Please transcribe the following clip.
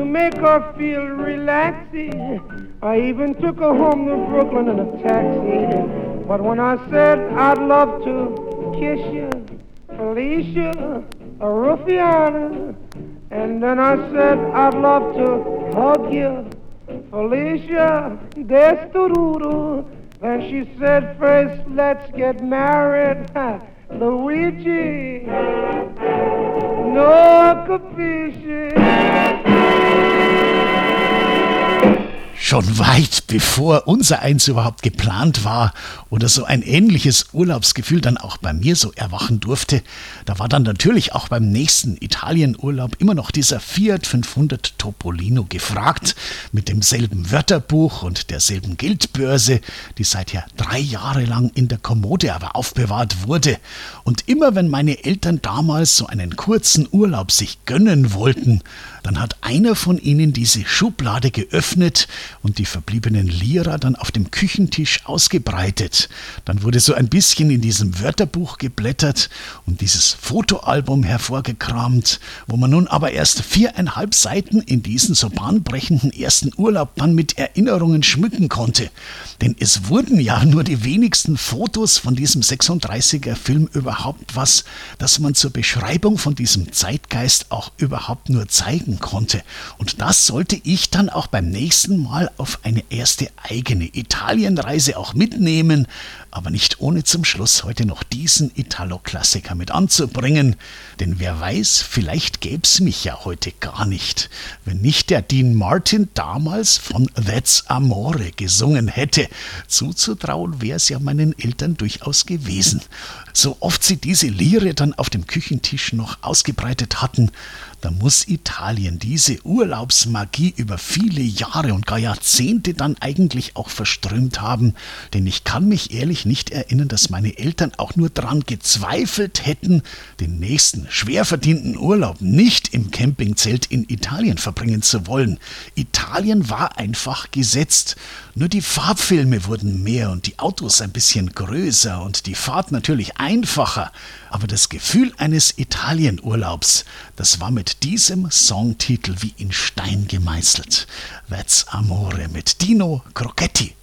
make her feel relaxing. I even took her home to Brooklyn in a taxi. But when I said I'd love to kiss you, Felicia, a Ruffiana, and then I said I'd love to hug you, Felicia, Destururu. Then she said, first let's get married, Luigi, no capisci. Schon weit bevor unser Eins überhaupt geplant war oder so ein ähnliches Urlaubsgefühl dann auch bei mir so erwachen durfte, da war dann natürlich auch beim nächsten Italienurlaub immer noch dieser Fiat 500 Topolino gefragt, mit demselben Wörterbuch und derselben Geldbörse, die seither 3 Jahre lang in der Kommode aber aufbewahrt wurde. Und immer wenn meine Eltern damals so einen kurzen Urlaub sich gönnen wollten, dann hat einer von ihnen diese Schublade geöffnet und die verbliebenen Lira dann auf dem Küchentisch ausgebreitet. Dann wurde so ein bisschen in diesem Wörterbuch geblättert und dieses Fotoalbum hervorgekramt, wo man nun aber erst 4,5 Seiten in diesen so bahnbrechenden ersten Urlaub dann mit Erinnerungen schmücken konnte. Denn es wurden ja nur die wenigsten Fotos von diesem 36er Film überhaupt was, das man zur Beschreibung von diesem Zeitgeist auch überhaupt nur zeigen konnte. Und das sollte ich dann auch beim nächsten Mal auf eine erste eigene Italienreise auch mitnehmen, aber nicht ohne zum Schluss heute noch diesen Italo-Klassiker mit anzubringen. Denn wer weiß, vielleicht gäb's mich ja heute gar nicht, wenn nicht der Dean Martin damals von That's Amore gesungen hätte. Zuzutrauen wär's ja meinen Eltern durchaus gewesen. So oft sie diese Lire dann auf dem Küchentisch noch ausgebreitet hatten, da muss Italien diese Urlaubsmagie über viele Jahre und gar Jahrzehnte dann eigentlich auch verströmt haben. Denn ich kann mich ehrlich nicht erinnern, dass meine Eltern auch nur daran gezweifelt hätten, den nächsten schwer verdienten Urlaub nicht im Campingzelt in Italien verbringen zu wollen. Italien war einfach gesetzt. Nur die Farbfilme wurden mehr und die Autos ein bisschen größer und die Fahrt natürlich einfacher. Aber das Gefühl eines Italienurlaubs, das war mit diesem Songtitel wie in Stein gemeißelt. That's Amore mit Dino Crocetti.